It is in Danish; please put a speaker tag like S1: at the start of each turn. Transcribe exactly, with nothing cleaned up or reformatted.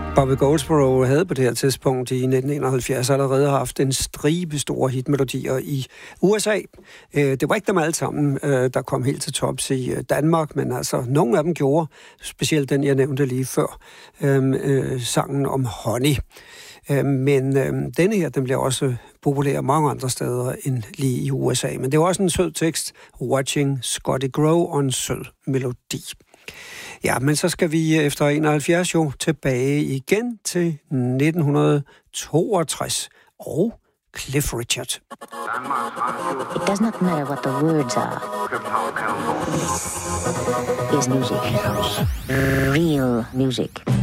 S1: Bobby Goldsboro havde på det her tidspunkt i nitten enoghalvfjerds allerede haft en stribe store hitmelodier i U S A. Det var ikke dem alle sammen, der kom helt til tops i Danmark, men altså nogle af dem gjorde, specielt den jeg nævnte lige før, sangen om Honey. Men denne her, den blev også populær mange andre steder end lige i U S A. Men det var også en sød tekst, Watching Scotty Grow, og en sød melodi. Ja, men så skal vi efter enoghalvfjerds jo tilbage igen til nitten toogtres og Cliff Richard.
S2: It does not matter what the words are. This is music. Real music.